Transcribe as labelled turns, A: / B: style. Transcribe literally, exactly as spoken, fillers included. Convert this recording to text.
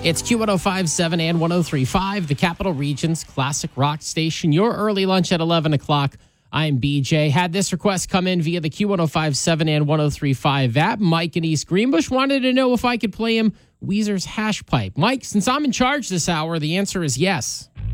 A: It's Q one oh five point seven and one oh three point five, the Capital Region's classic rock station. Your early lunch at eleven o'clock. I'm B J. Had this request come in via the Q one oh five point seven and one oh three point five app. Mike in East Greenbush wanted to know if I could play him Weezer's Hash Pipe. Mike, since I'm in charge this hour, the answer is yes.